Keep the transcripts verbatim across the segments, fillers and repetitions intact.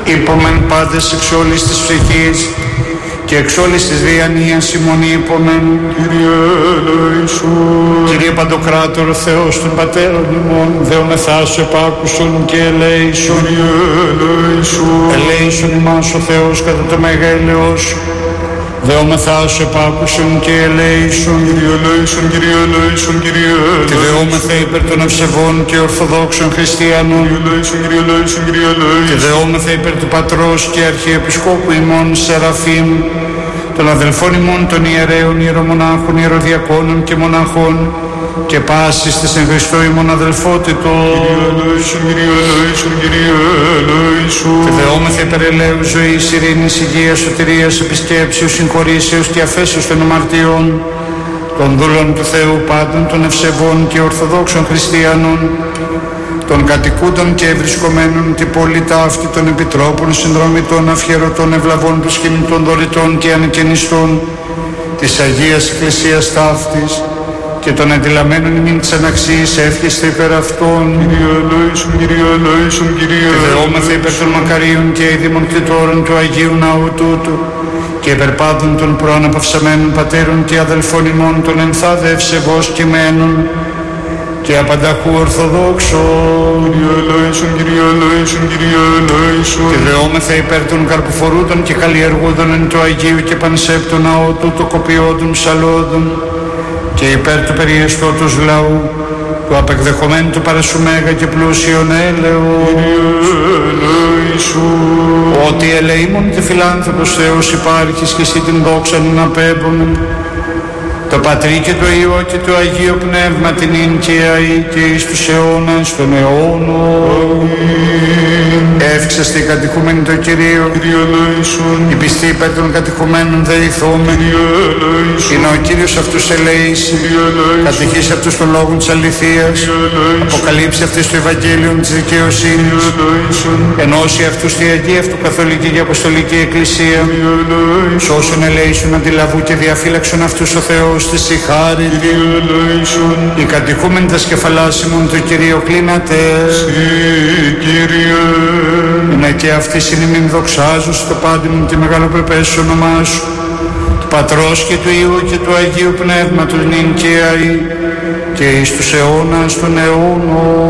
Υπομεν πάντες εξ όλης της ψυχής και εξ όλης της διανοίας ημών υπομεν. Κύριε ελέησον. Κύριε Παντοκράτορ Θεός των Πατέρων ημών, δεόμεθά σου επάκουσον και ελέησον. Κύριε ελέησον. Ελέησον ημάς ο Θεός κατά το μεγέλεος σου. Δεόμεθά σου επάκουσον και ελέησον. Κύριε ελέησον, Κύριε ελέησον, Κύριε ελέησον. Και δεόμεθα υπέρ των ευσεβών και ορθοδόξων χριστιανών. Κύριε ελέησον, Κύριε ελέησον, Κύριε ελέησον. Και δεόμεθα υπέρ του Πατρός και Αρχιεπισκόπου ημών Σεραφείμ, των αδελφών ημών των ιερέων, ιερομονάχων, ιεροδιακόνων και μοναχών και πάσης της εν Χριστώ ημών αδελφότητος. Κύριε ελέησον, Κύριε ελέησον, Κύριε ελέησον. Και δεόμεθα υπέρ ελέους, ζωής, ειρήνης, υγείας, σωτηρίας, επισκέψεως, συγχωρήσεως και αφέσεως των αμαρτιών, των δούλων του Θεού πάντων, των ευσεβών και ορθοδόξων χριστιανών, των κατοικούντων και ευρισκομένων την πόλη ταύτη, των επιτρόπων, συνδρομητών, αφιερωτών, ευλαβών, προσκυνητών, δωρητών και ανεκαινιστών της Αγίας Εκκλησίας ταύτης και των εντυλαμένων ημίν της αναξίας εύχεστε υπέρ αυτών. Κύριε ελέησον, Κύριε ελέησον, Κύριε Και δεόμεθα υπέρ των μακαρίων και αηδήμων κτητόρων του Αγίου Ναού τούτου και υπέρ πάντων των προαναπαυσαμένων πατέρων και αδελφών ημών των ενθάδε ευσεβώς κειμένων και απανταχού ορθοδόξων. Κύριε ελέησον, Κύριε ελέησον, Κύριε ελέησον. Και δεόμεθα υπέρ των καρποφορούτων και καλλιεργούντων εν το Αγίου και πανσέπτου ναό τούτο κοπιόντων ψαλόντων και υπέρ του περιεστώτος λαού του απεκδεχομένου του παρασουμέγα και πλούσιον έλεος. Κύριε ελέησον. Ότι ελεήμων και φιλάνθρωπος Θεός υπάρχεις και εσύ την δόξα να απέμπουμε το Πατρί και το Υιό και το Αγίο Πνεύμα την ίν και αεί και εις τους αιώνας των αιώνων. Εύξαστε οι κατοικούμενοι το Κυρίο. Κύριε ελέησον. Οι πιστοί υπέρ των κατοικουμένων δεηθούμενοι. Κύριε ελέησον. Είναι ο Κύριος αυτούς ελέηση. Κύριε ελέησον. Κατηχήσει αυτούς των λόγων της αληθείας. Κύριε ελέησον. Αποκαλύψει αυτούς το Ευαγγέλιο της δικαιοσύνης. Κύριε ελέησον. Ενώσει αυτούς τη Αγία αυτού Καθολική και Αποστολική Εκκλησία. Κύριε ελέησον. Σώσον ελέησον αντιλαβού και διαφύλαξον αυτούς ο Θεός της η χάρη. Κύριε ελέησον. Οι κατοικούμενοι τα σκεφαλάσιμον του Κυρίου κλείνατε. Συ, Κύριε. Είναι και αυτοί συνειμήν δοξάζουν στο πάντιμον τη μεγαλοπρεπές όνομά σου, του Πατρός και του Υιού και του Αγίου Πνεύματος νυν και αεί και εις τους αιώνας των αιώνων.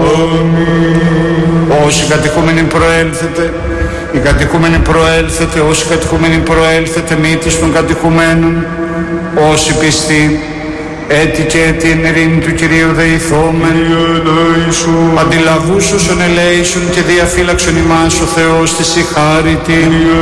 Αμήν. Όσοι κατοικούμενοι προέλθετε, οι κατοικούμενοι προέλθετε, όσοι κατοικούμενοι προέλθετε μήτης των κατοικουμένων, όσοι πιστοί, έτη και έτη εν ειρήνη του Κυρίου δεηθόμεν. Αντιλαβούς όσων ελέησον και διαφύλαξον ημάς ο Θεός της η χάρητη.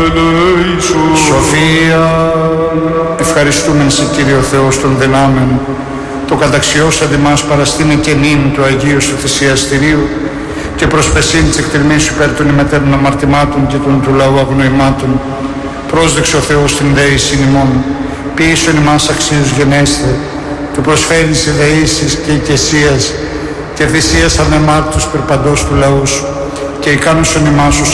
Σοφία. Ευχαριστούμεν σε Κύριο Θεός των δυνάμεων, το καταξιώσαντε μας παραστήνε και νυν του Αγίου σου θυσιαστηρίου και προσπεσήν της εκτιμής σου υπέρ των ημετέρων αμαρτημάτων και των του λαού αγνοημάτων. Πρόσδεξε ο Θεός την δέησιν ημών, ποιήσον ημάς αξίους γενέστε, του προσφέρεις ιδεήσεις και οικεσίας και θυσίας ανεμάρτους περπαντός του λαού σου και ικάνωσον ημάς